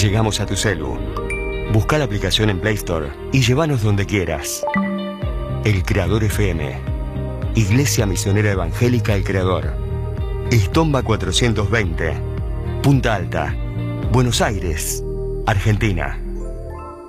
Llegamos a tu celu. Busca la aplicación en Play Store y llévanos donde quieras. El Creador FM. Iglesia Misionera Evangélica El Creador. Estomba 420. Punta Alta. Buenos Aires, Argentina.